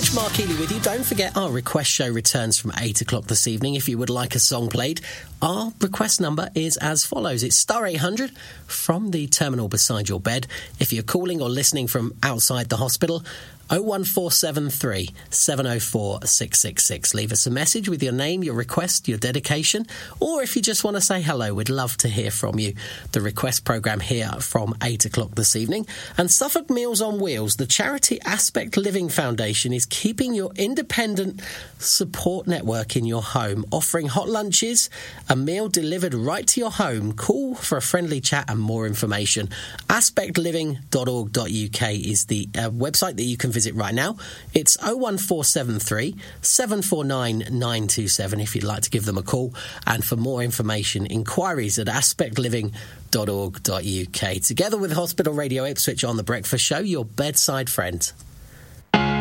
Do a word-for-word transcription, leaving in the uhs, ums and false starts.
Ipswich, Mark Healy with you. Don't forget our request show returns from eight o'clock this evening. If you would like a song played, our request number is as follows. It's star eight hundred from the terminal beside your bed. If you're calling or listening from outside the hospital, oh one four seven three, seven oh four, six six six. Leave us a message with your name, your request, your dedication, or if you just want to say hello, we'd love to hear from you. The request programme here from eight o'clock this evening. And Suffolk Meals on Wheels, the charity Aspect Living Foundation, is keeping your independent support network in your home, offering hot lunches, a meal delivered right to your home. Call for a friendly chat and more information. aspect living dot org dot U K is the uh, website that you can visit right now. It's oh one four seven three, seven four nine, nine two seven if you'd like to give them a call. And for more information, inquiries at aspect living dot org dot U K. Together with Hospital Radio Ipswich on The Breakfast Show, your bedside friend.